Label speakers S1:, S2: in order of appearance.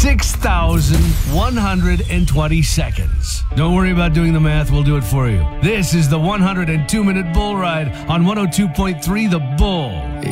S1: 6,120 seconds. Don't worry about doing the math. We'll do it for you. This is the 102-minute bull ride on 102.3 The Bull.